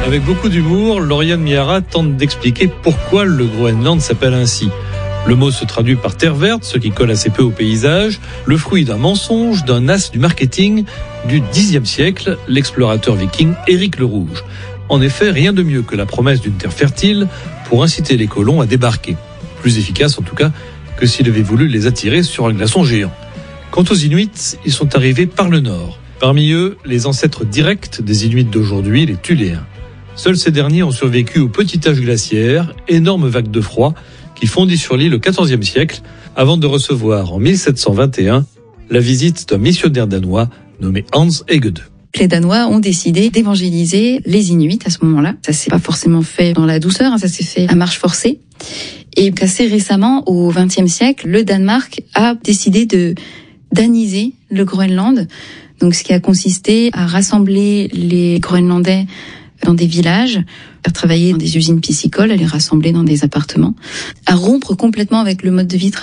Avec beaucoup d'humour, Lauriane Miara tente d'expliquer pourquoi le Groenland s'appelle ainsi. Le mot se traduit par terre verte, ce qui colle assez peu au paysage, le fruit d'un mensonge, d'un as du marketing du Xe siècle, l'explorateur viking Éric le Rouge. En effet, rien de mieux que la promesse d'une terre fertile pour inciter les colons à débarquer. Plus efficace en tout cas que s'il avait voulu les attirer sur un glaçon géant. Quant aux Inuits, ils sont arrivés par le nord. Parmi eux, les ancêtres directs des Inuits d'aujourd'hui, les Thuléens. Seuls ces derniers ont survécu au petit âge glaciaire, énorme vague de froid, qui fondit sur l'île au XIVe siècle, avant de recevoir en 1721 la visite d'un missionnaire danois nommé Hans Egede. Les Danois ont décidé d'évangéliser les Inuits à ce moment-là. Ça s'est pas forcément fait dans la douceur, ça s'est fait à marche forcée. Et assez récemment, au XXe siècle, le Danemark a décidé de daniser le Groenland. Donc, ce qui a consisté à rassembler les Groenlandais dans des villages, à travailler dans des usines piscicoles, à les rassembler dans des appartements, à rompre complètement avec le mode de vie traditionnel